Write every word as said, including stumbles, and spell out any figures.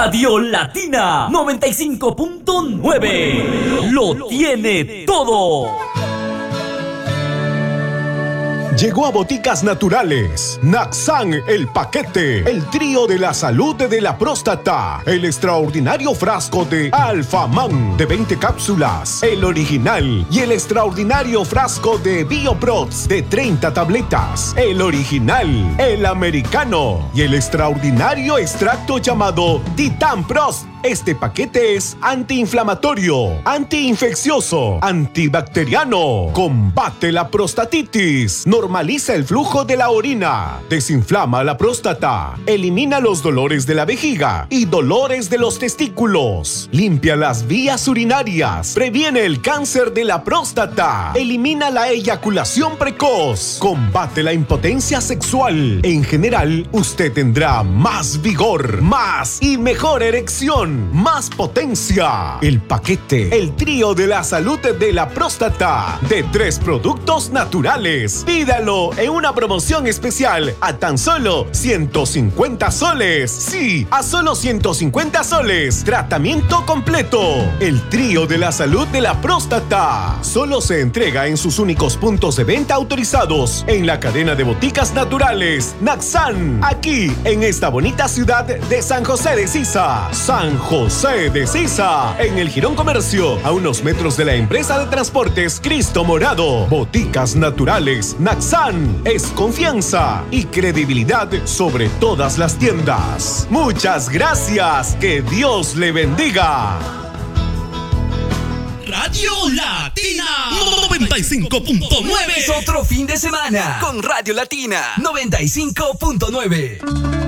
Radio Latina noventa y cinco punto nueve. Lo tiene todo. Llegó a Boticas Naturales Naxan, el paquete, el trío de la salud de la próstata, el extraordinario frasco de Alfaman de veinte cápsulas, el original, y el extraordinario frasco de Bioprox de treinta tabletas, el original, el americano, y el extraordinario extracto llamado Titan Prost. Este paquete es antiinflamatorio, antiinfeccioso, antibacteriano, combate la prostatitis, normaliza el flujo de la orina, desinflama la próstata, elimina los dolores de la vejiga y dolores de los testículos, limpia las vías urinarias, previene el cáncer de la próstata, elimina la eyaculación precoz, combate la impotencia sexual. En general, usted tendrá más vigor, más y mejor erección, más potencia. El paquete, el trío de la salud de la próstata, de tres productos naturales. Pídalo en una promoción especial a tan solo ciento cincuenta soles. Sí, a solo ciento cincuenta soles. Tratamiento completo. El trío de la salud de la próstata. Solo se entrega en sus únicos puntos de venta autorizados en la cadena de boticas naturales Naxan, aquí en esta bonita ciudad de San José de Sisa. San José de Sisa, en el Jirón Comercio, a unos metros de la empresa de transportes Cristo Morado. Boticas Naturales Naxan es confianza y credibilidad sobre todas las tiendas. Muchas gracias, que Dios le bendiga. Radio Latina noventa y cinco punto nueve. Es otro fin de semana con Radio Latina noventa y cinco punto nueve.